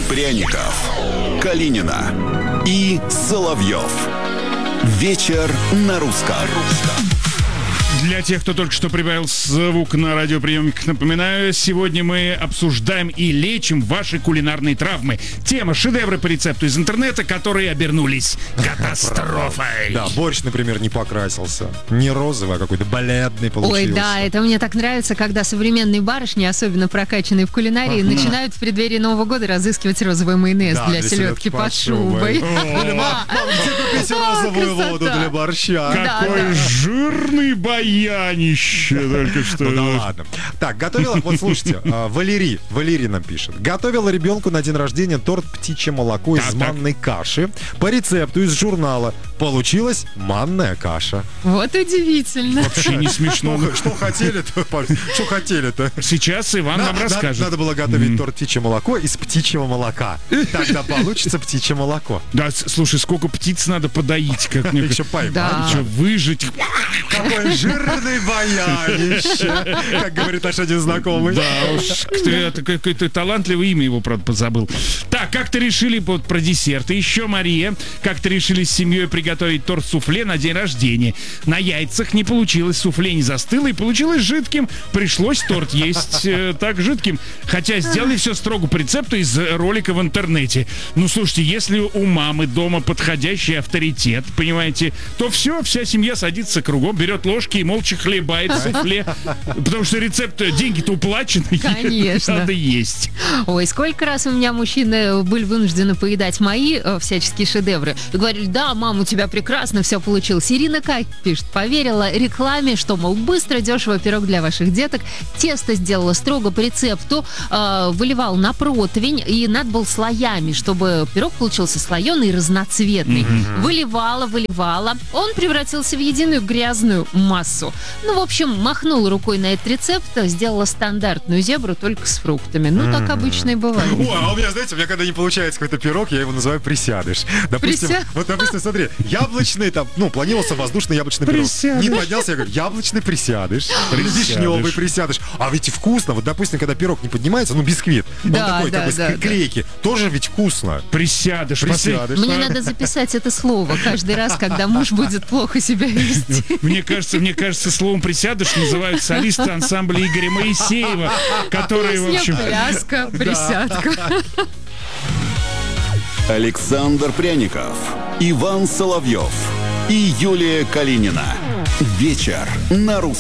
Пряников, Калинина и Соловьев. Вечер на русском. Для тех, кто только что прибавил звук на радиоприемниках, напоминаю, сегодня мы обсуждаем и лечим ваши кулинарные травмы. Тема — шедевры по рецепту из интернета, которые обернулись катастрофой. Да, борщ, например, не покрасился. Не розовый, а какой-то бледный получился. Ой, да, это мне так нравится, когда современные барышни, особенно прокачанные в кулинарии, начинают в преддверии Нового года разыскивать розовый майонез для селедки под шубой. Или, мам, где купить розовую воду для борща? Какой жирный баянище только что. Ну да ладно. Так, готовила, вот слушайте, Валерий нам пишет. Готовила ребенку на день рождения торт «Птичье молоко» из манной каши. По рецепту из журнала. Получилась манная каша. Вот удивительно. Вообще не смешно. Что хотели-то? Что хотели-то? Сейчас Иван нам расскажет. Надо было готовить торт «Птичье молоко» из птичьего молока. Тогда получится птичье молоко. Да, слушай, сколько птиц надо подоить, как мне еще поймать. Да. Еще выжить. Какой жирный баянище, как говорит наш один знакомый. Да уж, какое-то талантливое имя его, правда, позабыл. Так, как-то решили вот про десерты. Еще Мария. Как-то решили с семьей приготовить торт-суфле на день рождения. На яйцах не получилось, суфле не застыло и получилось жидким. Пришлось торт есть так жидким. Хотя сделали все строго по рецепту из ролика в интернете. Ну, слушайте, если у мамы дома подходящий авторитет, понимаете, то все, вся семья садится кругом, берет ложки и молча хлебает суфле. Потому что рецепт, деньги-то уплачены. Конечно. Надо есть. Ой, сколько раз у меня мужчины были вынуждены поедать мои всяческие шедевры. И говорили: да, мам, у тебя прекрасно все получилось. Ирина Кай пишет: поверила рекламе, что, мол, быстро, дешево пирог для ваших деток. Тесто сделала строго по рецепту, выливал на противень, и надо было слоями, чтобы пирог получился слоеный и разноцветный. Выливала. Он превратился в единую грязную массу. Ну, в общем, махнула рукой на этот рецепт, сделала стандартную зебру только с фруктами. Ну, так обычно и бывает. О, а у меня, знаете, когда не получается какой-то пирог, я его называю присядыш. Допустим, смотри, яблочный, там, планировался воздушный яблочный пирог. Присядыш. Не поднялся, я говорю, яблочный присядыш, вишневый присядыш. А ведь вкусно. Вот, допустим, когда пирог не поднимается, бисквит, он такой клейкий, тоже ведь вкусно. Присядыш. Мне надо записать это слово каждый раз, когда муж будет плохо себя вести. Мне кажется, словом «присядыш» называют солисты ансамбля Игоря Моисеева, которые, в общем... Пляска, присядка. Александр Пряников, Иван Соловьев и Юлия Калинина. Вечер на русском.